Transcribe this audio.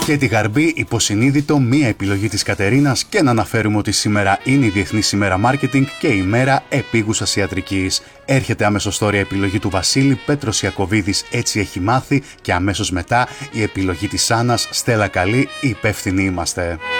Και τη Γαρμπή, υποσυνείδητο, μία επιλογή της Κατερίνας, και να αναφέρουμε ότι σήμερα είναι η Διεθνής ημέρα Μάρκετινγκ και η ημέρα επίγουσας ιατρικής. Έρχεται αμέσως τώρα η επιλογή του Βασίλη Πέτρος Ιακωβίδης, έτσι έχει μάθει, και αμέσως μετά η επιλογή της Άννας Στέλλα Καλή, υπεύθυνοι είμαστε.